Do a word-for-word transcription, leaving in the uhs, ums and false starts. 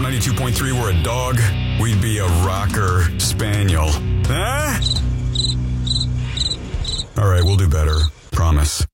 ninety-two point three were a dog, we'd be a rocker spaniel. Huh? All right, we'll do better. Promise.